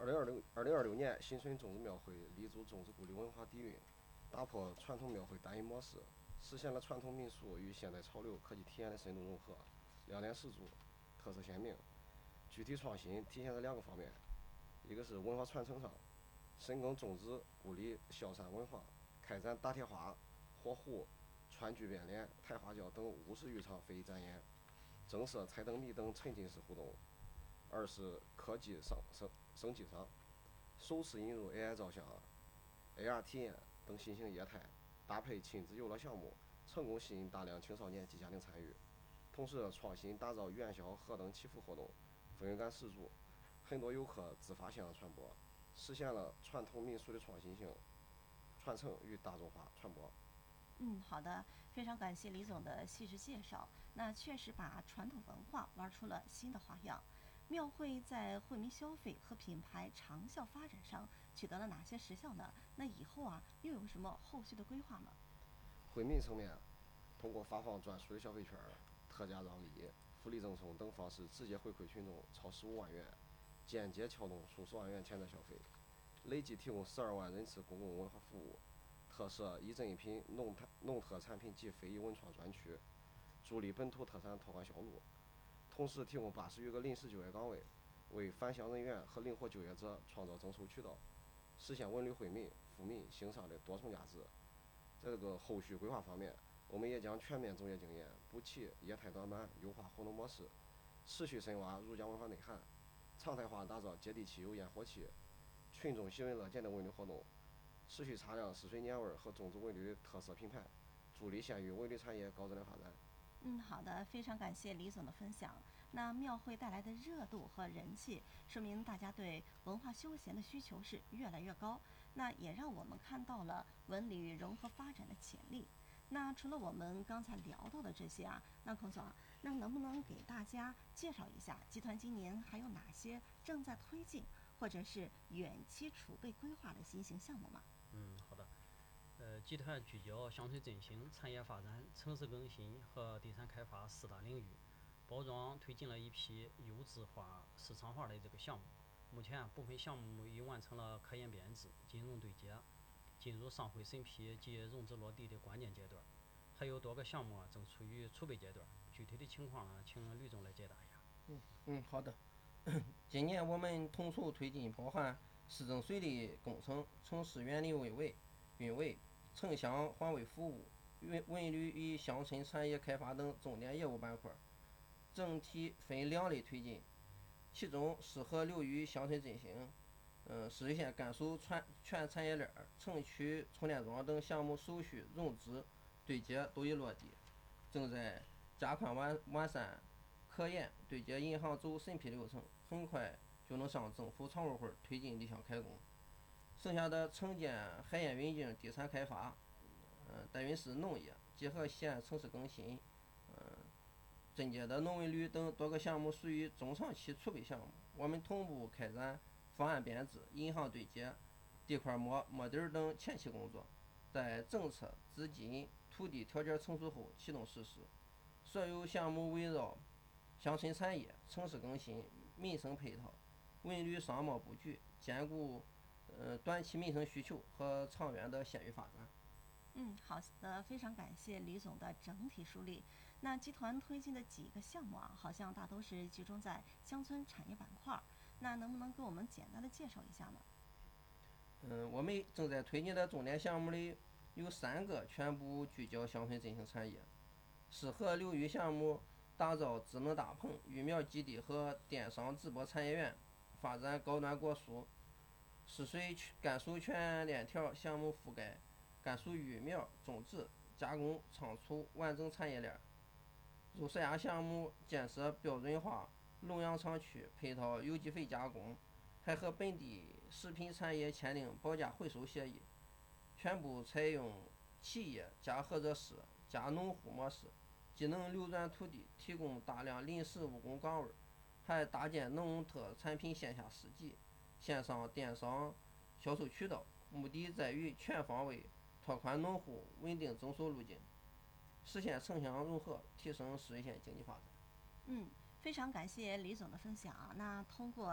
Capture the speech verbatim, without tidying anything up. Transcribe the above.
二零二六二零二六年新春种子庙会立足种子鼓励文化底蕴，打破传统庙会单一模式，实现了传统民俗与现代潮流科技体验的深度融合，亮点十足，特色鲜明。具体创新体现在两个方面，一个是文化传承上，深耕种植、鼓励萧山文化，开展打铁花、火壶、川剧变脸、抬花轿等五十余场非遗展演，增设彩灯谜等沉浸式互动。二是科技上升升级上，首次引入 A I 照相、A R 体验等新型业态，搭配亲子游乐项目，成功吸引大量青少年及家庭参与。同时，创新打造元宵河灯祈福活动，氛围感十足，很多游客自发向传播，实现了传统民俗的创新性传承与大众化传播。 嗯，好的，非常感谢李总的细致介绍。那确实把传统文化玩出了新的花样。庙会在惠民消费和品牌长效发展上取得了哪些实效呢？那以后啊，又有什么后续的规划吗？ 惠民层面，通过发放专属的消费券、特价让利、福利赠送等方式，直接回馈群众超十五万元，间接撬动数十万元潜在消费，累计提供十二万人次公共文化服务。特设一镇一品农特农特产品及非遗文创专区，助力本土特产拓宽销路。同时提供八十余个临时就业岗位，为返乡人员和灵活就业者创造增收渠道，实现文旅惠民、富民兴商的多重价值。在这个后续规划方面，我们也将全面总结经验，补齐业态短板，优化活动模式，持续深挖儒家文化内涵，常态化打造接地气有烟火气、群众喜闻乐见的文旅活动，持续擦亮泗水年味和种子文旅的特色品牌，助力县域文旅产业高质量发展。 嗯，好的，非常感谢李总的分享。那庙会带来的热度和人气，说明大家对文化休闲的需求是越来越高。那也让我们看到了文旅融合发展的潜力。那除了我们刚才聊到的这些啊，那孔总啊，那能不能给大家介绍一下集团今年还有哪些正在推进或者是远期储备规划的新型项目吗？ 嗯，好的。呃，集团聚焦乡村振兴、产业发展、城市更新和地产开发四大领域，包装推进了一批优质化、市场化的这个项目。目前部分项目已完成了科研编制、金融对接，进入上会审批及融资落地的关键阶段。还有多个项目正处于储备阶段，具体的情况呢，请吕总来解答一下。 嗯嗯，好的。今年我们统筹推进包含市政水利工程、城市园林维维、运维、城乡环卫服务、文文旅与乡村产业开发等重点业务板块，整体分两类推进。其中适合流域乡村振兴，嗯，实现甘肃全全产业链、城区充电桩等项目手续融资对接都已落地，正在加快完完善科研对接银行走审批流程，很快就能上政府常委会推进立项开工。剩下的城建、海盐运境、地产开发，嗯，代运式农业结合县城市更新，嗯，镇界的农文旅等多个项目属于中长期储备项目，我们同步开展方案编制、银行对接、地块摸摸底等前期工作，在政策、资金、土地条件成熟后启动实施。所有项目围绕乡村产业、城市更新、民生配套、文旅商贸布局，兼顾呃短期民生需求和长远的县域发展。 嗯，好的，非常感谢李总的整体梳理。那集团推进的几个项目啊，好像大都是集中在乡村产业板块，那能不能给我们简单的介绍一下呢？ 嗯，我们正在推进的重点项目里有三个全部聚焦乡村振兴产业，适合流域项目打造智能大棚、育苗基地和电商直播产业园，发展高端果蔬。试水甘肃全链条项目覆盖甘肃育苗、种植、加工、仓储完整产业链。入石崖项目建设标准化笼养厂区，配套有机肥加工，还和本地食品产业签订保价回收协议，全部采用企业加合作社加农户模式，既能流转土地，提供大量临时务工岗位，还搭建农特产品线下市集、线上电商销售渠道，目的在于全方位拓宽农户稳定增收路径，实现城乡融合，提升泗水县经济发展。 嗯，非常感谢李总的分享啊。那通过